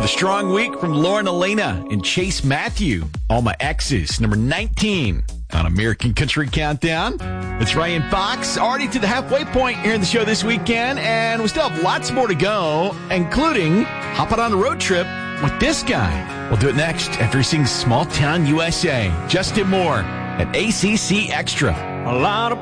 Another strong week from Lauren Elena and Chase Matthew. All My Exes, number 19 on American Country Countdown. It's Ryan Fox, already to the halfway point here in the show this weekend, and we still have lots more to go, including hopping on a road trip with this guy. We'll do it next after he sings Small Town USA. Justin Moore at ACC Extra. A lot of